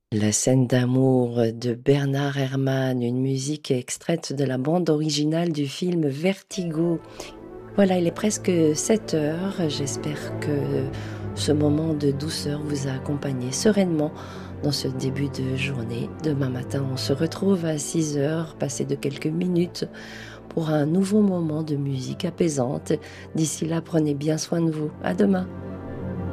La scène d'amour de Bernard Herrmann, une musique extraite de la bande originale du film Vertigo. Voilà, il est presque 7 heures. J'espère que ce moment de douceur vous a accompagné sereinement dans ce début de journée. Demain matin, on se retrouve à 6 heures, passé de quelques minutes, pour un nouveau moment de musique apaisante. D'ici là, prenez bien soin de vous. À demain.